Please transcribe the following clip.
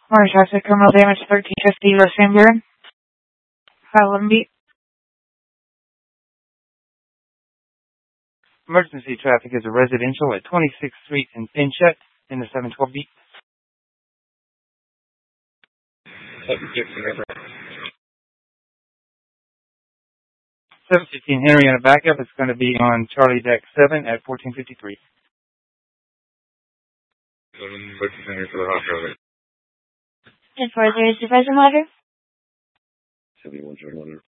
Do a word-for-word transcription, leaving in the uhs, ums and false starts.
Morning traffic, criminal damage thirteen fifty West Van Buren. five eleven beat. Emergency traffic is a residential at twenty-sixth Street in Pinchette in the seven twelve beat. seven fifteen Henry on a backup. It's going to be on Charlie Deck seven at fourteen fifty-three. fourteen Henry for the hot traffic. ten four zero, supervisor monitor. seventy-one, Jordan.